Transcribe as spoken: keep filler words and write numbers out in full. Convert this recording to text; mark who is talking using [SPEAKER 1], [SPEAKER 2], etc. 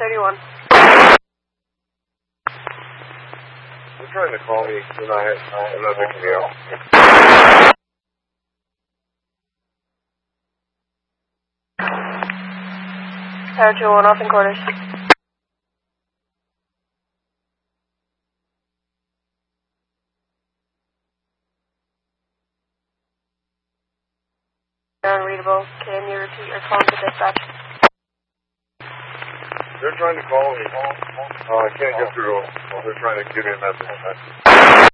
[SPEAKER 1] thirty-one.
[SPEAKER 2] They're trying to call me, and I, I'm not picking me up.
[SPEAKER 1] Tower two one, off in quarters. Unreadable. Can you repeat your call to dispatch?
[SPEAKER 2] They're trying to call me. Uh, I can't get through. They're trying to give me a message.